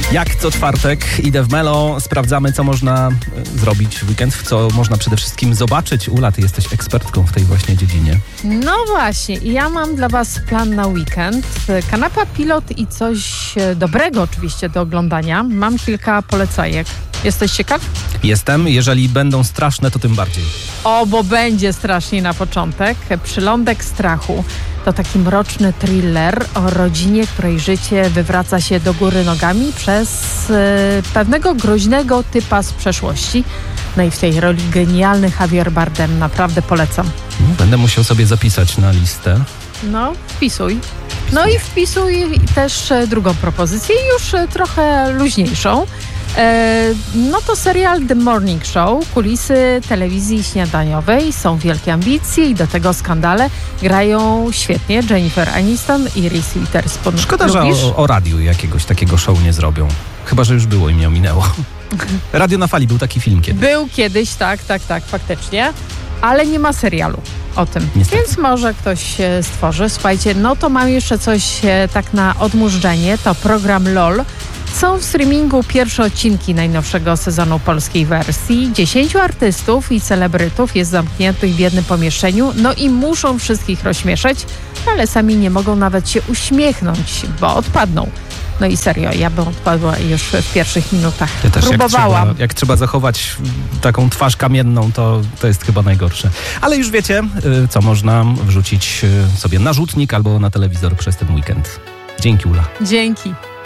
Jak co czwartek idę w Melo, sprawdzamy, co można zrobić w weekend, w co można przede wszystkim zobaczyć. Ula, ty jesteś ekspertką w tej właśnie dziedzinie. No właśnie, i ja mam dla was plan na weekend. Kanapa Pilot i coś dobrego oczywiście do oglądania. Mam kilka polecajek. Jesteś ciekaw? Jestem, jeżeli będą straszne, to tym bardziej. O, bo będzie strasznie na początek. Przylądek strachu. To taki mroczny thriller o rodzinie, której życie wywraca się do góry nogami przez pewnego groźnego typa z przeszłości. No i w tej roli genialny Javier Bardem. Naprawdę polecam. Będę musiał sobie zapisać na listę. No, wpisuj. No i wpisuj też drugą propozycję, już trochę luźniejszą. No to serial The Morning Show, kulisy telewizji śniadaniowej, są wielkie ambicje i do tego skandale. Grają świetnie Jennifer Aniston i Reese Witherspoon. Szkoda, że o radiu jakiegoś takiego show nie zrobią. Chyba, że już było i mnie ominęło. Radio na fali, był taki film kiedyś. Był kiedyś, tak, faktycznie, ale nie ma serialu o tym. Niestety. Więc może ktoś stworzy. Słuchajcie, no to mam jeszcze coś tak na odmurzenie, to program LOL. Są w streamingu pierwsze odcinki najnowszego sezonu polskiej wersji. 10 artystów i celebrytów jest zamkniętych w jednym pomieszczeniu, no i muszą wszystkich rozśmieszyć, ale sami nie mogą nawet się uśmiechnąć, bo odpadną. No i serio, ja bym odpadła już w pierwszych minutach. Ja też, próbowałam. Jak trzeba zachować taką twarz kamienną, to jest chyba najgorsze. Ale już wiecie, co można wrzucić sobie na rzutnik albo na telewizor przez ten weekend. Dzięki, Ula. Dzięki.